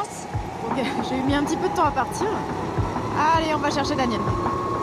chance. Donc j'ai mis un petit peu de temps à partir. Allez, on va chercher Daniel.